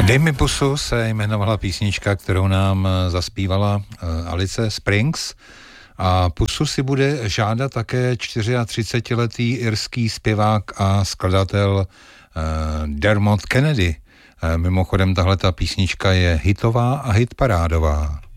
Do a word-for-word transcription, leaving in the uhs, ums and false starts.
Dej mi pusu se jmenovala písnička, kterou nám zaspívala Alice Springs. A pusu si bude žádat také třicetičtyřletý irský zpěvák a skladatel Dermot Kennedy. Mimochodem tahleta písnička je hitová a hitparádová.